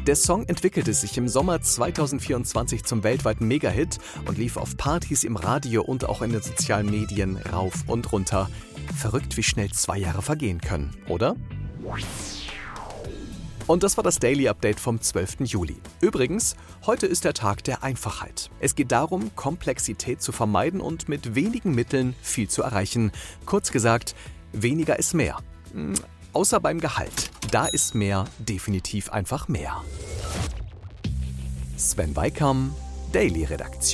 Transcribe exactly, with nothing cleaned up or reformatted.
Der Song entwickelte sich im Sommer zweitausendvierundzwanzig zum weltweiten Megahit und lief auf Partys, im Radio und auch in den sozialen Medien rauf und runter. Verrückt, wie schnell zwei Jahre vergehen können, oder? Und das war das Daily Update vom zwölften Juli. Übrigens, heute ist der Tag der Einfachheit. Es geht darum, Komplexität zu vermeiden und mit wenigen Mitteln viel zu erreichen. Kurz gesagt, weniger ist mehr. Hm, außer beim Gehalt. Da ist mehr definitiv einfach mehr. Sven Weikam, Daily Redaktion.